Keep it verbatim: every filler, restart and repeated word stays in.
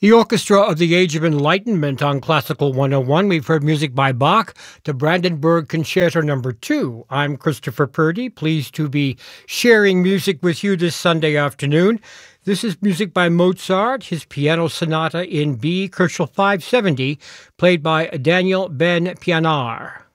The Orchestra of the Age of Enlightenment on Classical one oh one. We've heard music by Bach, the Brandenburg Concerto Number two. I'm Christopher Purdy, pleased to be sharing music with you this Sunday afternoon. This is music by Mozart, his Piano Sonata in B, Kochel five seventy, played by Daniel Ben Pienaar.